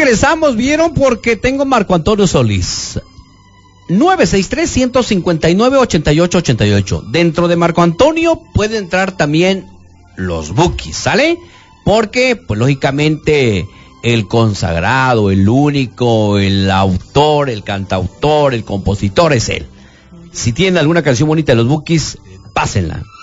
regresamos, ¿vieron? Porque tengo Marco Antonio Solís. 963-159-8888. Dentro de Marco Antonio puede entrar también los bookies, ¿sale? Porque, pues lógicamente, el consagrado, el único, el autor, el cantautor, el compositor es él. Si tienen alguna canción bonita de los bookies, pásenla.